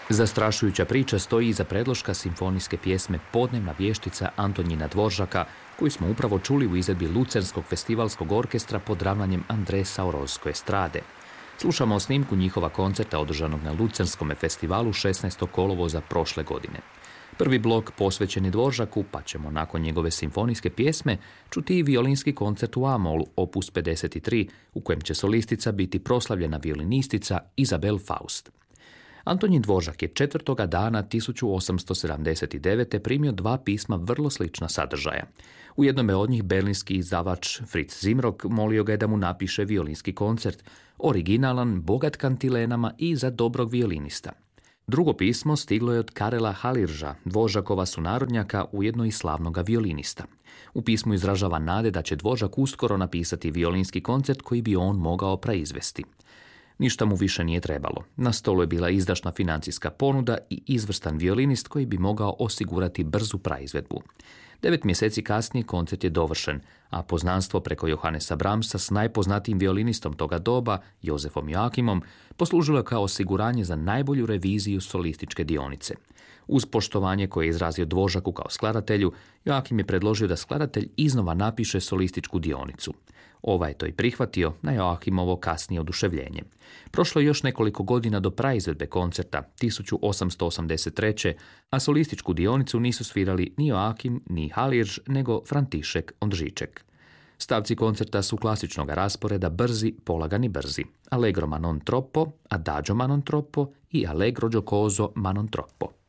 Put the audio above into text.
Zastrašujuća priča stoji iza predloška simfonijske pjesme Podnevna vještica Antonjina Dvoržaka, koju smo upravo čuli u izvedbi Lucernskog festivalskog orkestra pod ravnanjem Andresa Orozko estrade. Slušamo snimku njihova koncerta održanog na Lucernskom festivalu 16. kolovoza prošle godine. Prvi blok posvećen je Dvoržaku, pa ćemo nakon njegove simfonijske pjesme čuti i violinski koncert u A-molu, opus 53, u kojem će solistica biti proslavljena violinistica Izabel Faust. Antonjin Dvoržak je 4. dana 1879. primio 2 pisma vrlo slična sadržaja. U jednome od njih berlinski izdavač Fritz Zimrock molio ga je da mu napiše violinski koncert, originalan, bogat kantilenama i za dobrog violinista. Drugo pismo stiglo je od Karela Halirža, Dvoržakova sunarodnjaka, ujedno i slavnoga violinista. U pismu izražava nade da će Dvoržak uskoro napisati violinski koncert koji bi on mogao proizvesti. Ništa mu više nije trebalo. Na stolu je bila izdašna financijska ponuda i izvrstan violinist koji bi mogao osigurati brzu praizvedbu. 9 mjeseci kasnije koncert je dovršen, a poznanstvo preko Johannesa Brahmsa s najpoznatijim violinistom toga doba, Josefom Joachimom, poslužilo je kao osiguranje za najbolju reviziju solističke dionice. Uz poštovanje koje je izrazio Dvoržaku kao skladatelju, Joachim je predložio da skladatelj iznova napiše solističku dionicu. Ovaj je to i prihvatio na Joachimovo kasnije oduševljenje. Prošlo je još nekoliko godina do praizvedbe koncerta 1883. a solističku dionicu nisu svirali ni Joachim ni Halirž, nego František Ondžiček. Stavci koncerta su klasičnog rasporeda brzi, polagani brzi, allegro ma non troppo, adagio ma non troppo i allegro giocoso ma non troppo.